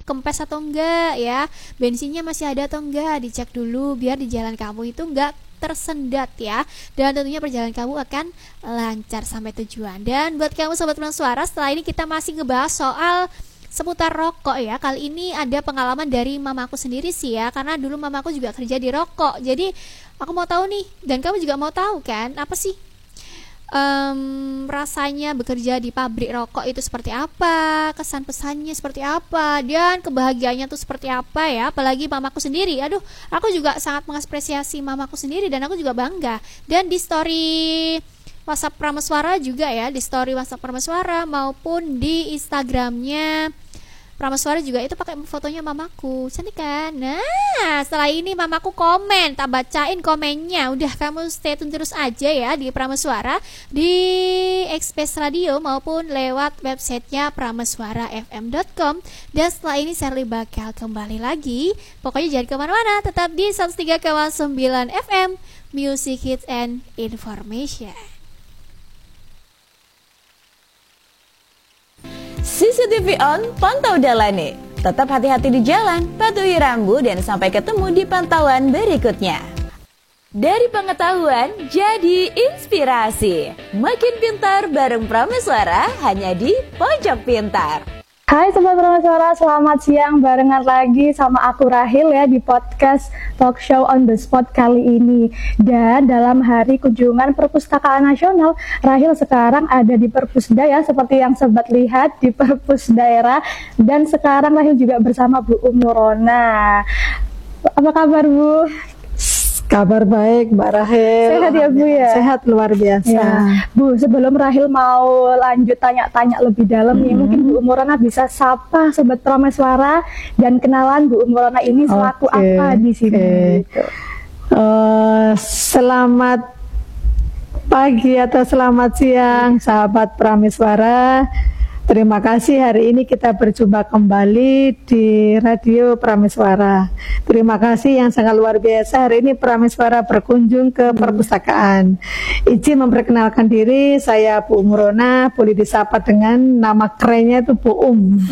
kempes atau enggak ya, bensinnya masih ada atau enggak, dicek dulu biar di jalan kamu itu enggak tersendat ya, dan tentunya perjalanan kamu akan lancar sampai tujuan. Dan buat kamu sobat Prameswara, setelah ini kita masih ngebahas soal seputar rokok ya. Kali ini ada pengalaman dari mamaku sendiri sih ya, karena dulu mamaku juga kerja di rokok. Jadi aku mau tahu nih, dan kamu juga mau tahu kan, apa sih rasanya bekerja di pabrik rokok itu seperti apa, kesan pesannya seperti apa, dan kebahagiaannya tuh seperti apa ya. Apalagi mamaku sendiri, aduh, aku juga sangat mengapresiasi mamaku sendiri dan aku juga bangga. Dan di story WhatsApp Prameswara juga ya, di story WhatsApp Prameswara maupun di Instagramnya Prameswara juga itu pakai fotonya mamaku, cantik kan? Nah, setelah ini mamaku komen, tak bacain komennya. Udah, kamu stay tune terus aja ya di Prameswara, di Express Radio maupun lewat websitenya prameswarafm.com. Dan setelah ini Sherly bakal kembali lagi. Pokoknya jangan kemana-mana, tetap di 103,9 FM Music Hits and Information. CCTV on, pantau jalani. Tetap hati-hati di jalan, patuhi rambu dan sampai ketemu di pantauan berikutnya. Dari pengetahuan jadi inspirasi. Makin pintar bareng Prameswara hanya di Pojok Pintar. Hai Sobat Prameswara, selamat siang, barengan lagi sama aku Rahil ya di podcast Talk Show on the Spot kali ini. Dan dalam hari kunjungan Perpustakaan Nasional, Rahil sekarang ada di Perpusda ya, seperti yang Sobat lihat di Perpus daerah. Dan sekarang Rahil juga bersama Bu Nurona. Apa kabar Bu? Kabar baik Mbak Rahil. Sehat ya Bu ya? Sehat luar biasa ya. Bu, sebelum Rahil mau lanjut tanya-tanya lebih dalam nih, mungkin Bu Nurona bisa sapa Sobat Prameswara dan kenalan Bu Nurona ini selaku apa di sini. Selamat pagi atau selamat siang sahabat Prameswara. Terima kasih, hari ini kita berjumpa kembali di Radio Prameswara. Terima kasih yang sangat luar biasa. Hari ini Prameswara berkunjung ke perpustakaan. Izin memperkenalkan diri, saya Bu Nurona, boleh disapa dengan nama kerennya itu Bu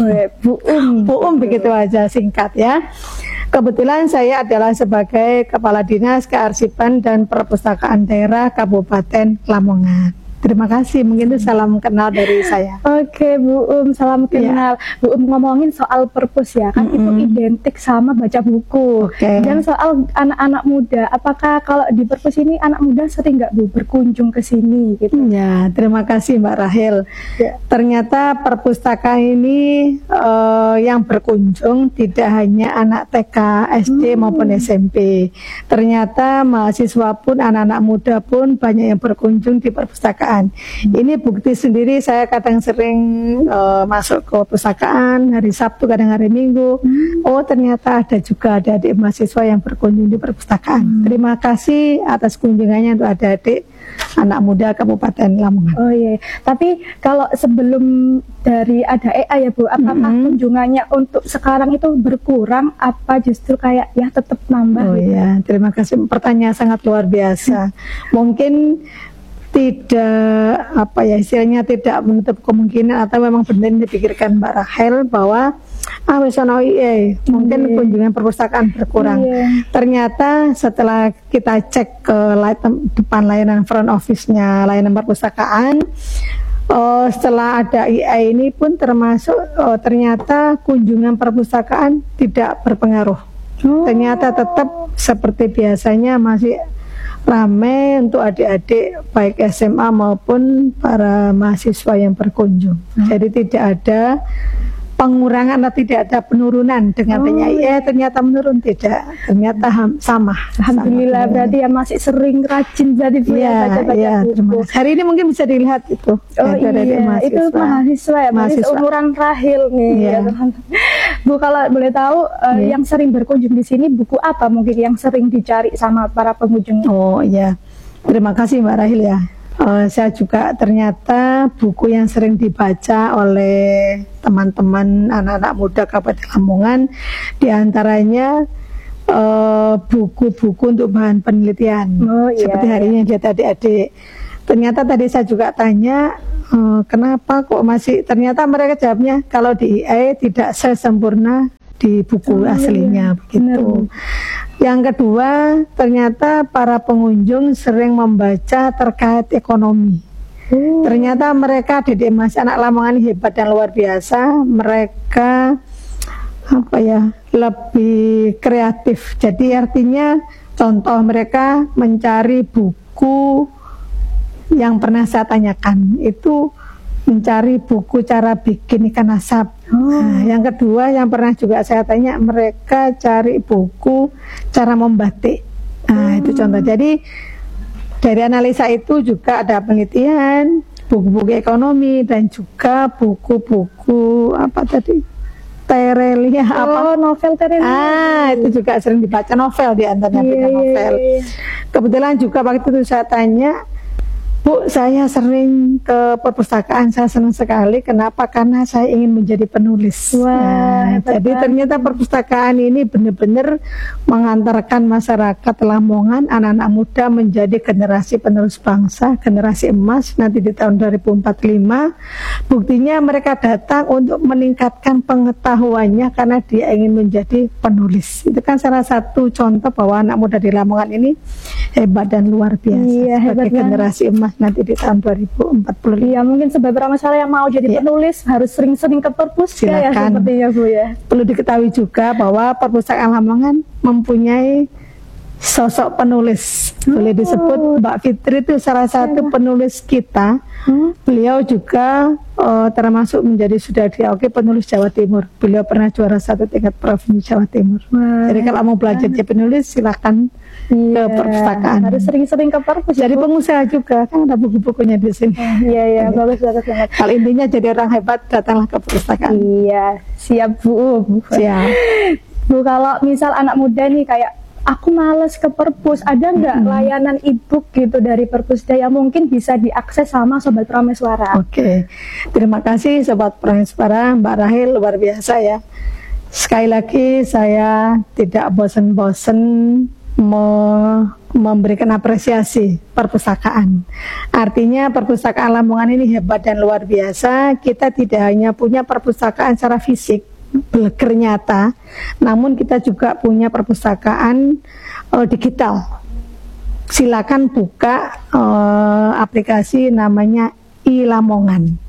Bu begitu aja singkat ya. Kebetulan saya adalah sebagai Kepala Dinas Kearsipan dan Perpustakaan Daerah Kabupaten Lamongan. Terima kasih, mungkin itu salam kenal dari saya. Oke Bu salam kenal. Bu ngomongin soal perpus ya, kan itu identik sama baca buku. Dan soal anak-anak muda, apakah kalau di perpus ini anak muda sering nggak Bu berkunjung ke sini gitu? Ya, terima kasih Mbak Rahil. Ya. Ternyata perpustakaan ini yang berkunjung tidak hanya anak TK, SD maupun SMP. Ternyata mahasiswa pun, anak-anak muda pun banyak yang berkunjung di perpustakaan. Ini bukti sendiri, saya kadang sering masuk ke perpustakaan hari Sabtu, kadang hari Minggu. Oh, ternyata ada juga adik-adik mahasiswa yang berkunjung di perpustakaan. Terima kasih atas kunjungannya untuk adik-adik anak muda Kabupaten Lamongan. Oh iya, tapi kalau sebelum dari ada EA ya Bu, apakah kunjungannya untuk sekarang itu berkurang apa justru kayak ya tetap nambah? Oh gitu? Ya, terima kasih, pertanyaan sangat luar biasa. Mungkin tidak apa ya istilahnya, tidak menutup kemungkinan atau memang benar dipikirkan Mbak Rahel bahwa mungkin kunjungan perpustakaan berkurang. Ternyata setelah kita cek ke depan layanan front office-nya layanan perpustakaan, setelah ada IA ini pun termasuk ternyata kunjungan perpustakaan tidak berpengaruh. Ternyata tetap seperti biasanya masih ramai untuk adik-adik baik SMA maupun para mahasiswa yang berkunjung. Jadi tidak ada pengurangan atau tidak ada penurunan dengan ternyata menurun, tidak, ternyata sama. Alhamdulillah, berarti ya masih sering rajin jadi baca-baca buku. Hari ini mungkin bisa dilihat itu. Itu mahasiswa ya, mahasiswa umuran Rahil nih. Ya, Bu, kalau boleh tahu yang sering berkunjung di sini buku apa mungkin yang sering dicari sama para pengunjung? Oh iya, terima kasih Mbak Rahil ya. Saya juga ternyata buku yang sering dibaca oleh teman-teman anak-anak muda Kabupaten Lamongan diantaranya buku-buku untuk bahan penelitian, seperti hari ini dia adik-adik. Ternyata tadi saya juga tanya kenapa kok masih, ternyata mereka jawabnya kalau di IA tidak sesempurna di buku aslinya begitu. Yang kedua, ternyata para pengunjung sering membaca terkait ekonomi. Ternyata mereka didik masih anak Lamongan hebat dan luar biasa. Mereka lebih kreatif. Jadi artinya contoh mereka mencari buku yang pernah saya tanyakan itu mencari buku cara bikin ikan asap. Nah, yang kedua yang pernah juga saya tanya, mereka cari buku cara membatik. Nah, itu contoh. Jadi dari analisa itu juga ada penelitian, buku-buku ekonomi dan juga buku-buku Terelia novel Terelia. Itu juga sering dibaca, novel di antaranya novel. Kebetulan juga waktu itu saya tanya, Bu, saya sering ke perpustakaan, saya senang sekali. Kenapa? Karena saya ingin menjadi penulis. Jadi ternyata perpustakaan ini benar-benar mengantarkan masyarakat Lamongan, anak-anak muda menjadi generasi penerus bangsa, generasi emas nanti di tahun 2045. Buktinya mereka datang untuk meningkatkan pengetahuannya karena dia ingin menjadi penulis. Itu kan salah satu contoh bahwa anak muda di Lamongan ini hebat dan luar biasa sebagai generasi emas nanti di tahun 2045. Iya, mungkin beberapa masalah yang mau jadi penulis harus sering-sering ke perpus ya sepertinya Bu ya. Perlu diketahui juga bahwa perpustakaan Lamongan mempunyai sosok penulis. Boleh disebut Mbak Fitri itu salah satu penulis kita. Beliau juga termasuk menjadi sudah diakui penulis Jawa Timur. Beliau pernah juara 1 tingkat provinsi Jawa Timur. Jadi kalau mau belajar jadi penulis silakan ke perpustakaan. Harus sering-sering ke perpus. Jadi pengusaha juga kan ada buku-bukunya di sini. Iya, bagus banget. Kalau intinya jadi orang hebat datanglah ke perpustakaan. Iya, siap Bu. Siap. Bu, kalau misal anak muda nih kayak aku males ke perpus, ada nggak layanan e-book gitu dari Perpusda yang mungkin bisa diakses sama Sobat Prameswara? Oke, terima kasih Sobat Prameswara, Mbak Rahel luar biasa ya. Sekali lagi saya tidak bosan-bosan memberikan apresiasi perpustakaan. Artinya perpustakaan Lamongan ini hebat dan luar biasa. Kita tidak hanya punya perpustakaan secara fisik, bleger nyata, namun kita juga punya perpustakaan digital. Silakan buka aplikasi namanya iLamongan.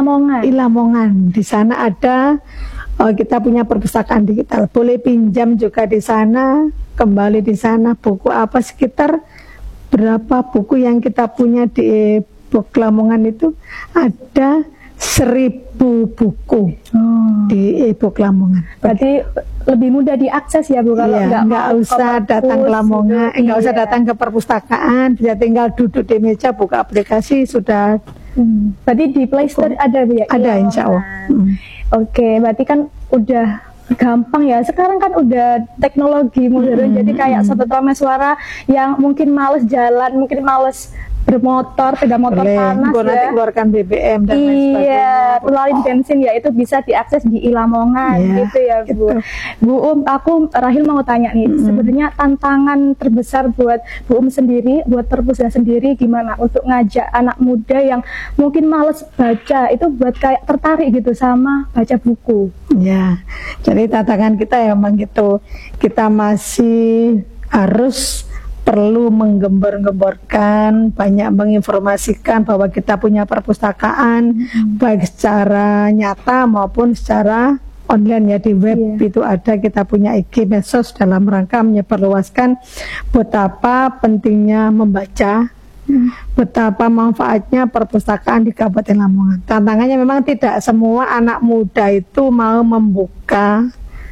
iLamongan. Di sana ada kita punya perpustakaan digital. Boleh pinjam juga di sana. Kembali di sana buku apa sekitar berapa buku yang kita punya di e-book Lamongan itu ada 1000 buku di e-book Lamongan. Berarti lebih mudah diakses ya Bu kalau nggak usah datang ke Lamongan, nggak usah datang ke perpustakaan, bisa tinggal duduk di meja buka aplikasi sudah. Berarti di Play Store ada Bu ya? Ada insya Allah. Oke, berarti kan udah gampang ya. Sekarang kan udah teknologi modern, jadi kayak Sobat Prameswara yang mungkin males jalan, mungkin males bermotor, sepeda motor panas ya. Nanti keluarkan BBM dan lain sebagainya. Iya, keluarin bensin ya, itu bisa diakses di iLamongan gitu ya Bu. Bu aku Rahil mau tanya nih, sebenarnya tantangan terbesar buat Bu sendiri, buat Perpusda sendiri gimana untuk ngajak anak muda yang mungkin males baca itu buat kayak tertarik gitu sama baca buku. Ya, jadi tantangan kita ya memang gitu. Kita masih harus perlu menggembar-gemborkan, banyak menginformasikan bahwa kita punya perpustakaan baik secara nyata maupun secara online ya, di web itu ada, kita punya IG medsos dalam rangka menyebarluaskan betapa pentingnya membaca, betapa manfaatnya perpustakaan di Kabupaten Lamongan. Tantangannya memang tidak semua anak muda itu mau membuka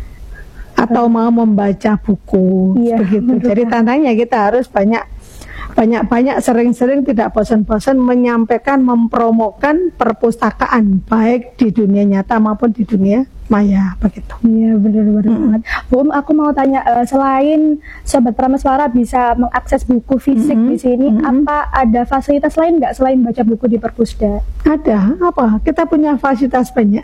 atau mau membaca buku begitu. Jadi tantangannya kita harus banyak sering-sering tidak bosan-bosan menyampaikan, mempromokan perpustakaan baik di dunia nyata maupun di dunia maya begitu. Iya benar-benar banget. Bu, aku mau tanya, selain Sobat Prameswara bisa mengakses buku fisik di sini, apa ada fasilitas lain nggak selain baca buku di Perpusda? Ada, apa? Kita punya fasilitas banyak.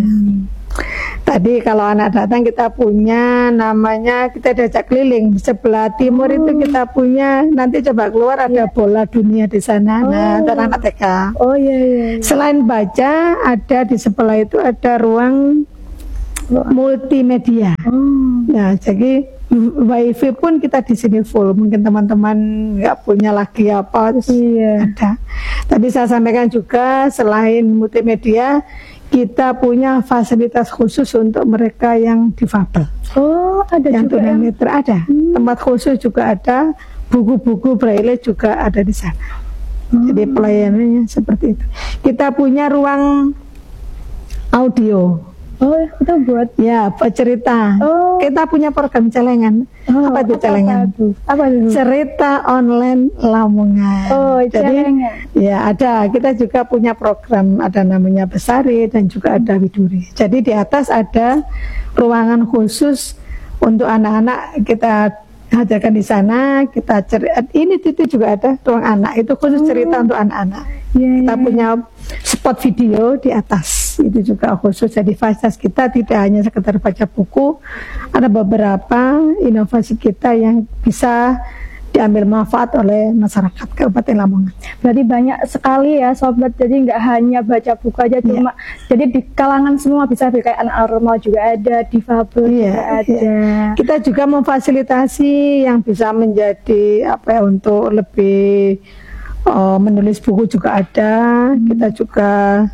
Tadi kalau anak datang kita punya namanya, kita diajak keliling sebelah timur itu kita punya, nanti coba keluar ada bola dunia di sana. Nah, untuk anak TK. Iya. Selain baca, ada di sebelah itu ada ruang multimedia. Ya, jadi wifi pun kita di sini full. Mungkin teman-teman nggak punya lagi apa, terus ada. Tadi saya sampaikan juga selain multimedia, kita punya fasilitas khusus untuk mereka yang difabel. Oh, ada yang juga tunanetra ada. Tempat khusus juga ada, buku-buku braille juga ada di sana. Jadi pelayanannya seperti itu. Kita punya ruang audio. Oh, itu buat cerita. Kita punya program celengan. Apa itu celengan? Apa itu? Cerita online Lamongan. Oh, jadi celengan. Ya ada. Kita juga punya program, ada namanya Besari dan juga ada Widuri. Jadi di atas ada ruangan khusus untuk anak-anak, kita hadirkan di sana. Kita ini itu juga ada ruang anak, itu khusus cerita untuk anak-anak. Kita punya spot video di atas, itu juga khusus. Jadi fasilitas kita tidak hanya sekedar baca buku, ada beberapa inovasi kita yang bisa diambil manfaat oleh masyarakat Kabupaten Lamongan. Berarti banyak sekali ya sobat, jadi nggak hanya baca buku aja, cuma jadi di kalangan semua bisa, kayak anak normal juga ada, difabel juga ada. Kita juga memfasilitasi yang bisa menjadi untuk lebih menulis buku juga ada. Kita juga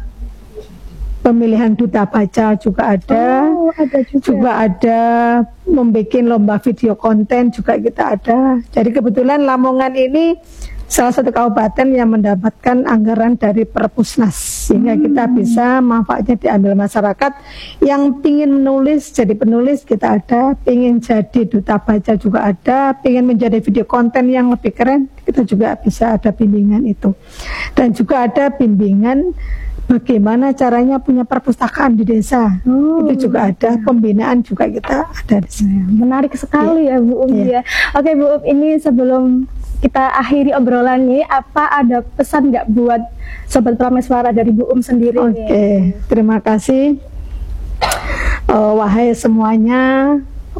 pemilihan duta baca juga ada. Ada juga ada membuat lomba video konten juga kita ada. Jadi kebetulan Lamongan ini salah satu kabupaten yang mendapatkan anggaran dari Perpusnas, sehingga kita bisa manfaatnya diambil masyarakat. Yang ingin menulis jadi penulis kita ada, ingin jadi duta baca juga ada, ingin menjadi video konten yang lebih keren kita juga bisa ada bimbingan itu. Dan juga ada bimbingan bagaimana caranya punya perpustakaan di desa. Itu juga ada, pembinaan juga kita ada di sini. Menarik sekali ya Bu Um ya. Oke Bu Um, ini sebelum kita akhiri obrolan ini, apa ada pesan nggak buat Sobat Prameswara dari Bu Um sendiri? Oke, terima kasih. Wahai semuanya,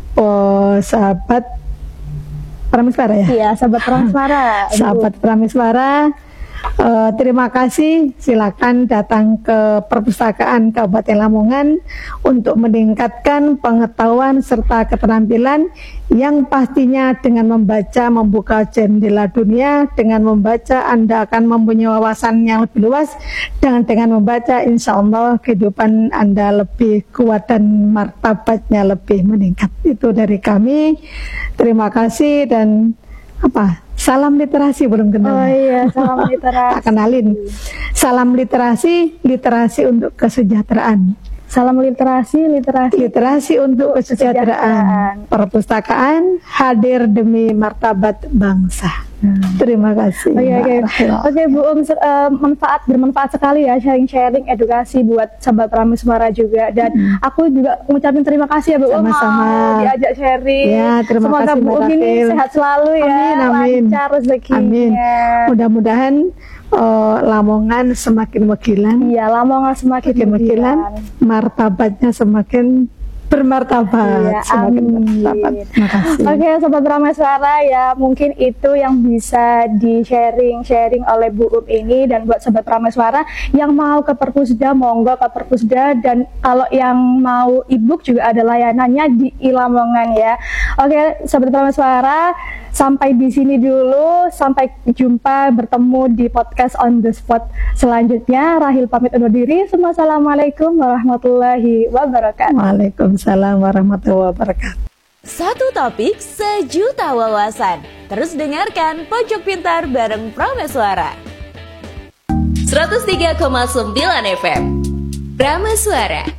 sahabat Prameswara ya? Iya, Sobat Prameswara. Sahabat Prameswara, terima kasih. Silakan datang ke Perpustakaan Kabupaten Lamongan untuk meningkatkan pengetahuan serta keterampilan yang pastinya dengan membaca membuka jendela dunia. Dengan membaca Anda akan mempunyai wawasan yang lebih luas, dan dengan membaca insya Allah kehidupan Anda lebih kuat dan martabatnya lebih meningkat. Itu dari kami. Terima kasih dan salam literasi belum kenal. Oh iya, salam literasi. Kenalin. Salam literasi, literasi untuk kesejahteraan. Salam literasi, literasi untuk kesejahteraan. Perpustakaan hadir demi martabat bangsa. Terima kasih. Oke, Bu Um, bermanfaat sekali ya sharing edukasi buat Sobat Prameswara juga, dan aku juga ngucapin terima kasih ya Bu Um, sama-sama diajak sharing. Ya, terima semoga kasih, Bu Um ini sehat selalu ya, amin. lancar rezekinya. Amin. Mudah-mudahan Lamongan semakin megilan. Iya, Lamongan semakin megilan, martabatnya semakin bermartabat. Semakin bermartabat. Terima kasih. Oke, Sobat Prameswara ya, mungkin itu yang bisa di sharing oleh Bu Um ini. Dan buat Sobat Prameswara yang mau ke Perpusda, monggo ke Perpusda, dan kalau yang mau e-book juga ada layanannya di Lamongan ya. Oke, Sobat Prameswara, sampai di sini dulu. Sampai jumpa, bertemu di podcast On The Spot selanjutnya. Rahil pamit undur diri. Assalamualaikum warahmatullahi wabarakatuh. Waalaikumsalam warahmatullahi wabarakatuh. Satu topik, sejuta wawasan. Terus dengarkan Pojok Pintar bareng Prameswara. 103,9 FM Prameswara.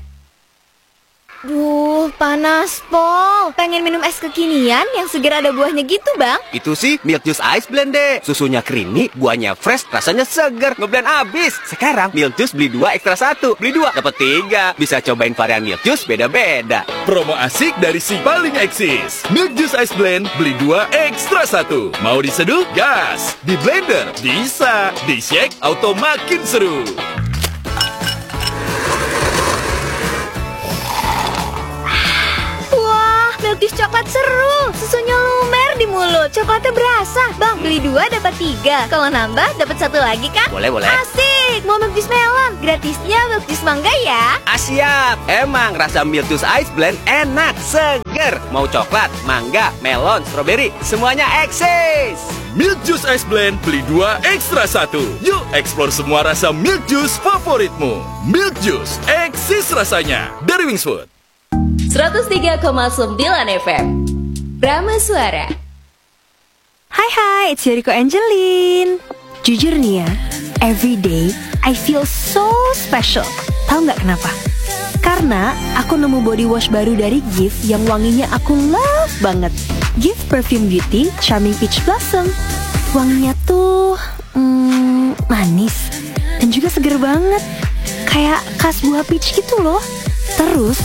Duh, panas, Pol. Pengen minum es kekinian yang segar ada buahnya gitu, Bang. Itu sih Milk Juice Ice Blend deh. Susunya creamy, buahnya fresh, rasanya segar, ngeblend abis. Sekarang Milk Juice beli 2 ekstra 1. Beli 2 dapat 3. Bisa cobain varian Milk Juice beda-beda. Promo asik dari si paling eksis. Milk Juice Ice Blend beli 2 ekstra 1. Mau diseduh? Gas. Di blender? Bisa. Di shake? Auto makin seru. Milk Juice coklat seru, susunya lumer di mulut, coklatnya berasa. Bang, beli 2 dapat 3. Kalau nambah dapat 1 lagi kan? Boleh. Asik. mau milk juice melon, gratisnya milk juice mangga ya. Siap. Emang rasa Milk Juice Ice Blend enak, seger. Mau coklat, mangga, melon, stroberi, semuanya eksis. Milk Juice Ice Blend, beli 2 ekstra 1. Yuk explore semua rasa milk juice favoritmu. Milk Juice, eksis rasanya. Dari Wings Food. 103,9 FM Prama Suara. Hai, it's Yoriko Angelin. Jujur nih ya, every day I feel so special. Tahu nggak kenapa? Karena aku nemu body wash baru dari Gift yang wanginya aku love banget. Gift Perfume Beauty Charming Peach Blossom. Wanginya tuh manis dan juga seger banget, kayak khas buah peach gitu loh. Terus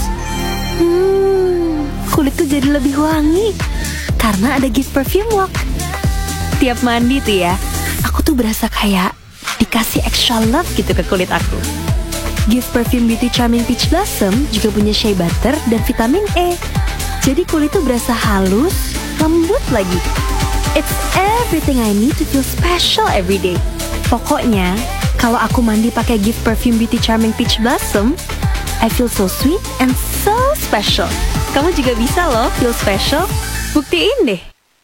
kulit tuh jadi lebih wangi karena ada Gift Perfume Walk. Tiap mandi tuh ya, aku tuh berasa kayak dikasih extra love gitu ke kulit aku. Gift Perfume Beauty Charming Peach Blossom juga punya shea butter dan vitamin E. Jadi kulit tuh berasa halus, lembut lagi. It's everything I need to feel special every day. Pokoknya, kalau aku mandi pakai Gift Perfume Beauty Charming Peach Blossom, I feel so sweet and so special. Kamu juga bisa loh feel special. Buktiin deh.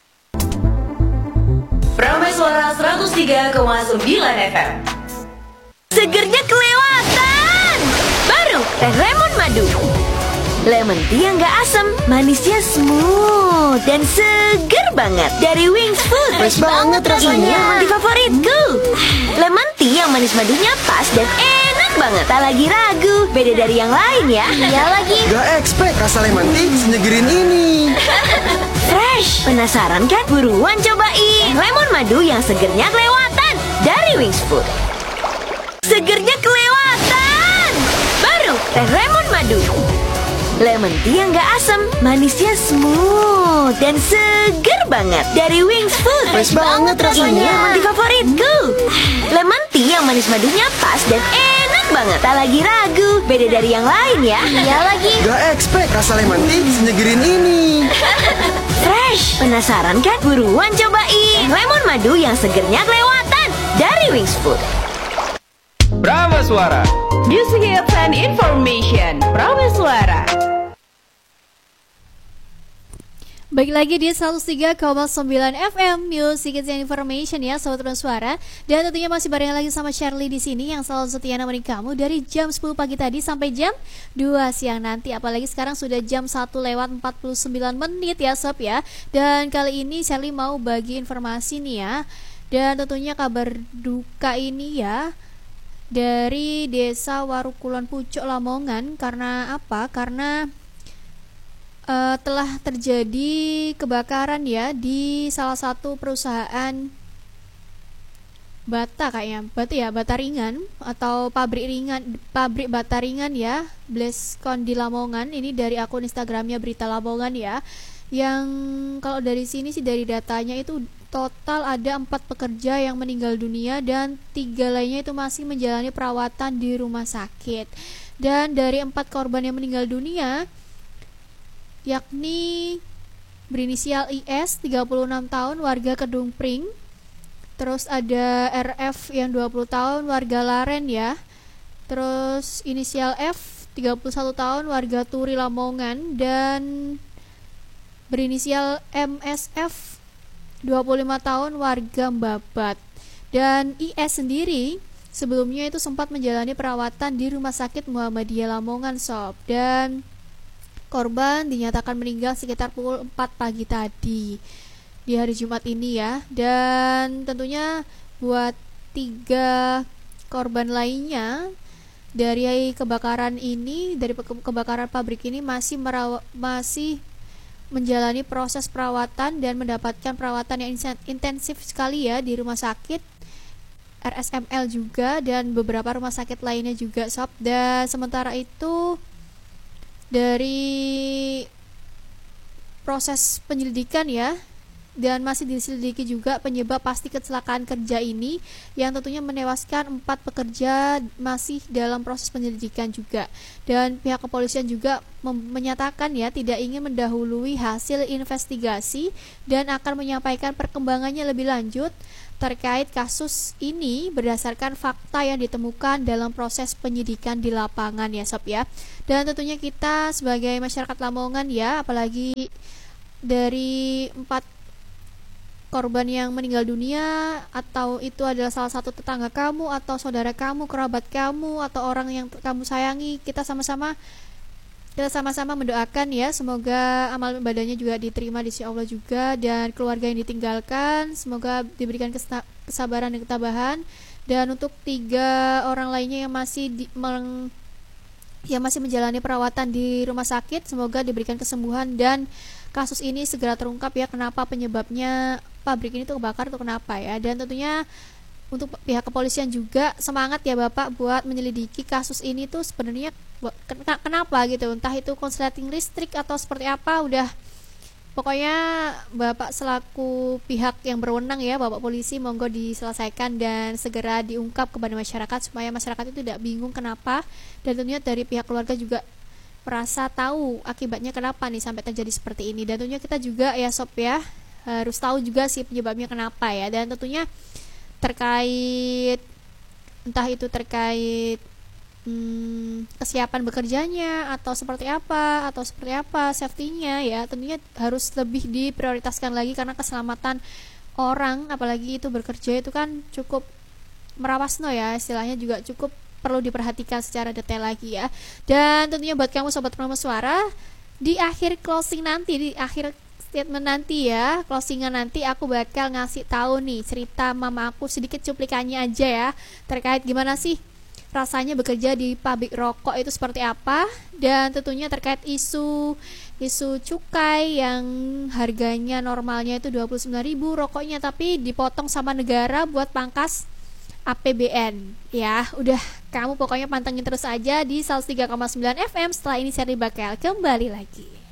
Prameswara 103,9 FM. Segernya kelewatan. Baru teh lemon madu. Lemon tea yang gak asam, manisnya smooth dan seger banget. Dari Wings Food. Fresh banget rasanya. Di favoritku. Lemon tea yang manis madunya pas dan enak banget. Tak lagi ragu, beda dari yang lain ya. Iya lagi. Gak expect rasa lemon tea senyegerin ini. Fresh. Penasaran kan? Buruan cobain lemon madu yang segernya kelewatan. Dari Wings Food. Segernya kelewatan. Baru teh lemon madu. Lemon tea yang gak asam, manisnya smooth dan seger banget. Dari Wings Food. Fresh banget rasanya. Di favoritku. Lemon tea yang manis madunya pas dan enak banget. Tak lagi ragu, beda dari yang lain ya. Iya lagi. Gak expect rasa lemon tea senyegerin ini. Fresh. Penasaran kan? Buruan cobain lemon madu yang segernya kelewatan. Dari Wings Food. Prama Suara. Music Hits and Information Prama Suara. Baik lagi di 103,9 FM Music Hits and Information ya Sobat Prama Suara. Dan tentunya masih bareng lagi sama Shirley di sini yang selalu setia nemenin kamu dari jam 10 pagi tadi sampai jam 2 siang nanti. Apalagi sekarang sudah jam 1 lewat 49 menit ya Sob ya. Dan kali ini Shirley mau bagi informasi nih ya. Dan tentunya kabar duka ini ya dari Desa Warukulon Pucuk Lamongan. Karena apa? Karena telah terjadi kebakaran ya di salah satu perusahaan bata kayaknya bata ringan atau pabrik bata ringan ya, Bleskon di Lamongan. Ini dari akun Instagramnya Berita Lamongan ya, yang kalau dari sini sih dari datanya itu total ada 4 pekerja yang meninggal dunia dan 3 lainnya itu masih menjalani perawatan di rumah sakit. Dan dari 4 korban yang meninggal dunia yakni berinisial IS 36 tahun warga Kedung Pring, terus ada RF yang 20 tahun warga Laren ya, terus inisial F 31 tahun warga Turi Lamongan, dan berinisial MSF 25 tahun warga Mbabat. Dan IS sendiri sebelumnya itu sempat menjalani perawatan di Rumah Sakit Muhammadiyah Lamongan Sob. Dan korban dinyatakan meninggal sekitar pukul 4 pagi tadi di hari Jumat ini ya. Dan tentunya buat 3 korban lainnya dari kebakaran ini, dari kebakaran pabrik ini masih menjalani proses perawatan dan mendapatkan perawatan yang intensif sekali ya di rumah sakit RSML juga dan beberapa rumah sakit lainnya juga Sob. Dan sementara itu dari proses penyelidikan ya, dan masih diselidiki juga penyebab pasti kecelakaan kerja ini yang tentunya menewaskan 4 pekerja, masih dalam proses penyelidikan juga. Dan pihak kepolisian juga menyatakan ya tidak ingin mendahului hasil investigasi dan akan menyampaikan perkembangannya lebih lanjut terkait kasus ini berdasarkan fakta yang ditemukan dalam proses penyidikan di lapangan ya Sob ya. Dan tentunya kita sebagai masyarakat Lamongan ya, apalagi dari 4 korban yang meninggal dunia, atau itu adalah salah satu tetangga kamu atau saudara kamu, kerabat kamu atau orang yang kamu sayangi, kita sama-sama mendoakan ya, semoga amal ibadahnya juga diterima di sisi Allah juga, dan keluarga yang ditinggalkan semoga diberikan kesabaran dan ketabahan. Dan untuk 3 orang lainnya yang masih menjalani perawatan di rumah sakit, semoga diberikan kesembuhan dan kasus ini segera terungkap ya, kenapa penyebabnya pabrik ini tuh kebakar tuh kenapa ya. Dan tentunya untuk pihak kepolisian juga semangat ya Bapak buat menyelidiki kasus ini tuh sebenarnya kenapa gitu, entah itu konsleting listrik atau seperti apa. Udah pokoknya Bapak selaku pihak yang berwenang ya, Bapak polisi, monggo diselesaikan dan segera diungkap kepada masyarakat supaya masyarakat itu tidak bingung kenapa, dan tentunya dari pihak keluarga juga merasa tahu akibatnya kenapa nih sampai terjadi seperti ini. Dan tentunya kita juga ya Sob ya harus tahu juga sih penyebabnya kenapa ya. Dan tentunya terkait entah itu terkait kesiapan bekerjanya atau seperti apa safety-nya ya, tentunya harus lebih diprioritaskan lagi, karena keselamatan orang apalagi itu bekerja itu kan cukup merawasno ya, istilahnya juga cukup perlu diperhatikan secara detail lagi ya. Dan tentunya buat kamu sobat Pramas Suara, di akhir closing nanti, di akhir statement nanti ya, closingan nanti aku bakal ngasih tahu nih cerita mama aku, sedikit cuplikannya aja ya, terkait gimana sih rasanya bekerja di pabrik rokok itu seperti apa, dan tentunya terkait isu cukai yang harganya normalnya itu 29.000 rokoknya, tapi dipotong sama negara buat pangkas APBN ya. Udah, kamu pokoknya pantengin terus aja di 103,9 FM. Setelah ini Sherly bakal kembali lagi.